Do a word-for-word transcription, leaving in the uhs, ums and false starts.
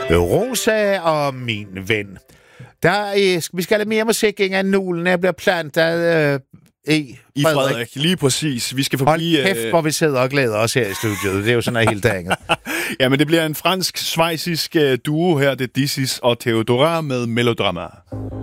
Rosa og min ven. Der er, vi skal have mere musik, inden nulen bliver plantet øh, i I Frederik. Frederik, lige præcis. Vi skal forbi... Hold kæft, hvor vi sidder og glæder os her i studiet. Det er jo sådan noget helt andet. Ja, men det bliver en fransk-svejsisk duo her. Det er Dissis og Theodora med Melodrama.